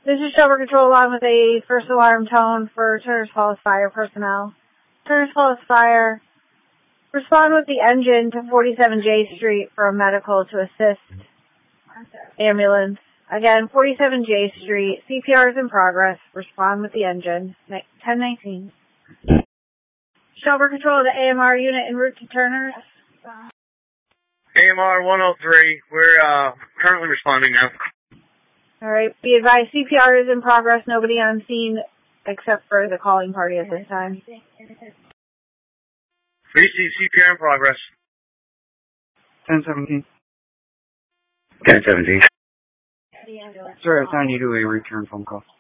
This is Shelter Control line with a first alarm tone for Turner's Falls Fire personnel. Turner's Falls Fire, respond with the engine to 47 J Street for a medical to assist ambulance. Again, 47 J Street, CPR is in progress. Respond with the engine. 1019. Shelter Control of the AMR unit en route to Turner's. AMR 103, we're currently responding now. Alright, be advised, CPR is in progress. Nobody on scene except for the calling party at this time. BC, CPR in progress. 1017. 1017. Sir, I assign you to a return phone call.